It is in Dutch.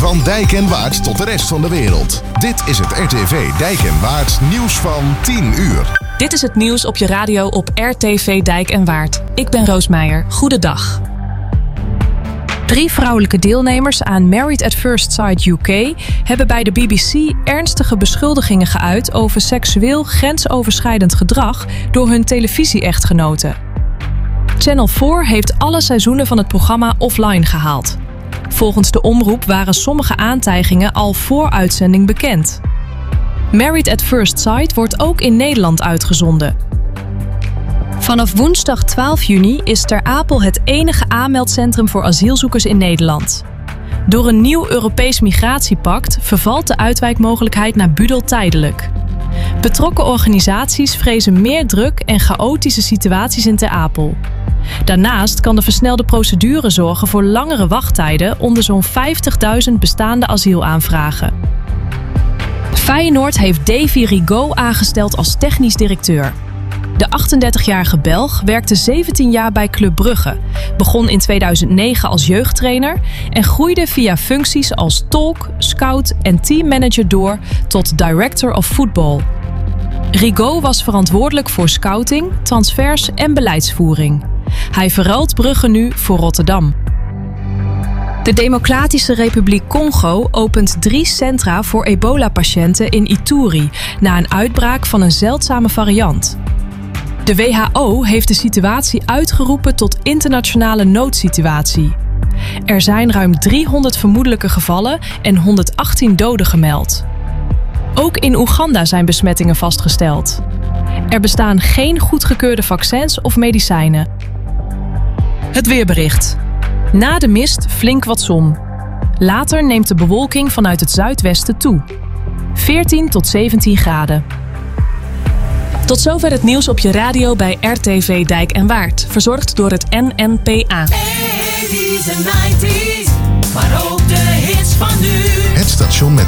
Van Dijk en Waard tot de rest van de wereld. Dit is het RTV Dijk en Waard nieuws van 10 uur. Dit is het nieuws op je radio op RTV Dijk en Waard. Ik ben Roos Meijer. Goedendag. 3 vrouwelijke deelnemers aan Married at First Sight UK hebben bij de BBC ernstige beschuldigingen geuit over seksueel grensoverschrijdend gedrag door hun televisie-echtgenoten. Channel 4 heeft alle seizoenen van het programma offline gehaald. Volgens de omroep waren sommige aantijgingen al voor uitzending bekend. Married at First Sight wordt ook in Nederland uitgezonden. Vanaf woensdag 12 juni is Ter Apel het enige aanmeldcentrum voor asielzoekers in Nederland. Door een nieuw Europees migratiepact vervalt de uitwijkmogelijkheid naar Budel tijdelijk. Betrokken organisaties vrezen meer druk en chaotische situaties in Ter Apel. Daarnaast kan de versnelde procedure zorgen voor langere wachttijden onder zo'n 50.000 bestaande asielaanvragen. Feyenoord heeft Davy Rigaud aangesteld als technisch directeur. De 38-jarige Belg werkte 17 jaar bij Club Brugge, begon in 2009 als jeugdtrainer en groeide via functies als tolk, scout en teammanager door tot director of football. Rigaud was verantwoordelijk voor scouting, transfers en beleidsvoering. Hij verruilt Brugge nu voor Rotterdam. De Democratische Republiek Congo opent 3 centra voor ebola-patiënten in Ituri na een uitbraak van een zeldzame variant. De WHO heeft de situatie uitgeroepen tot internationale noodsituatie. Er zijn ruim 300 vermoedelijke gevallen en 118 doden gemeld. Ook in Oeganda zijn besmettingen vastgesteld. Er bestaan geen goedgekeurde vaccins of medicijnen. Het weerbericht. Na de mist flink wat zon. Later neemt de bewolking vanuit het zuidwesten toe. 14 tot 17 graden. Tot zover het nieuws op je radio bij RTV Dijk en Waard. Verzorgd door het NNPA. 80's en 90's, maar ook de hits van nu. Het station met